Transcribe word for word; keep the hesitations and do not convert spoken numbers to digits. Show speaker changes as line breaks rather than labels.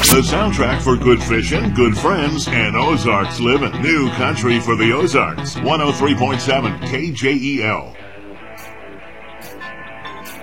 The soundtrack for good fishing, good friends, and Ozarks living. New country for the Ozarks. one oh three point seven K J E L.